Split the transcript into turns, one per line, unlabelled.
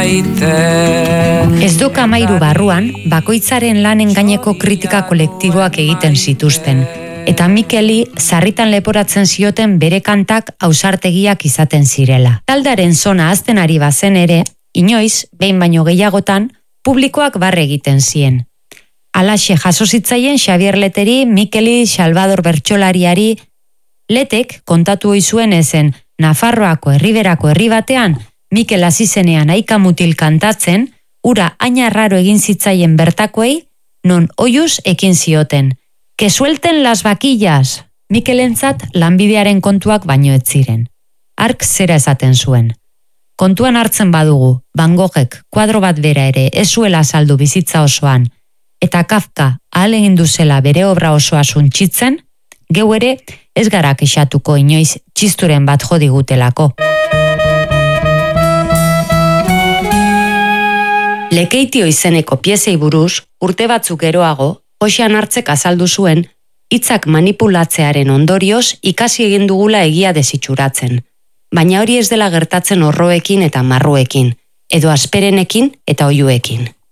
maite.
Ez dok 13 barruan, bakoitzaren lanen gaineko kritika kolektiboak egiten zituzten. Eta Mikeli sarritan leporatzen zioten bere kantak ausartegiak izaten zirela. Taldaren zona azten ari bazen ere, inoiz, behin baino gehiagotan, publikoak barre egiten zien. Alaxe jaso zitzaien Xabier Leteri, Mikeli, Salvador Bertsolariari, Letek kontatu ohi zuen ezen Nafarroako herriberako herri batean, Mikel hasi zenean aika mutil kantatzen, ura haina raro egin zitzaien bertakoei, non oiuz ekin zioten. Que suelten las vaquillas! Mikelentzat lanbidearen kontuak baino ez ziren. Hark zera esaten zuen. Kontuan hartzen badugu, Van Goghek kuadro bat bera ere ez zuela saldu bizitza osoan, eta Kafka ahalegin duzela bere obra osoa suntsitzen, geu ere ez gara kexatuko inoiz txisturen bat jo digutelako. Lekeitio izeneko piezei buruz, urte batzuk geroago, Joxean Hartzek azaldu zuen, hitzak manipulatzearen ondorioz ikasi egin dugula egia desitxuratzen. Baina hori ez dela gertatzen orroekin eta marruekin, edo asperenekin eta oihuekin.